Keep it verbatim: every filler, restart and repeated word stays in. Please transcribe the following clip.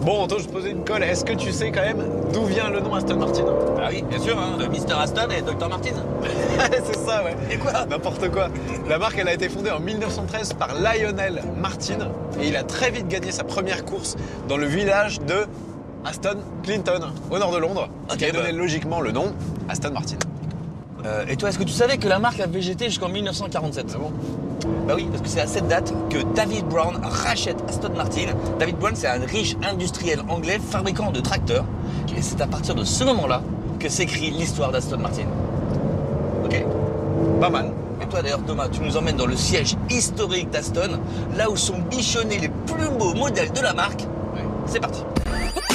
Bon, Anto, je posais une colle. Est-ce que tu sais quand même d'où vient le nom Aston Martin? Ah oui, bien sûr, hein, de Mister Aston et docteur Martin. C'est ça, ouais. Et quoi? N'importe quoi. La marque, elle a été fondée en mille neuf cent treize par Lionel Martin et il a très vite gagné sa première course dans le village de Aston Clinton, au nord de Londres, Ok, qui a donné bah. logiquement le nom Aston Martin. Euh, et toi, est-ce que tu savais que la marque a végété jusqu'en mille neuf cent quarante-sept? Ah bon? Bah oui, parce que c'est à cette date que David Brown rachète Aston Martin. David Brown, c'est un riche industriel anglais fabricant de tracteurs. Et c'est à partir de ce moment-là que s'écrit l'histoire d'Aston Martin. Ok? Pas mal. Et toi d'ailleurs, Thomas, tu nous emmènes dans le siège historique d'Aston, là où sont bichonnés les plus beaux modèles de la marque. Ouais. C'est parti.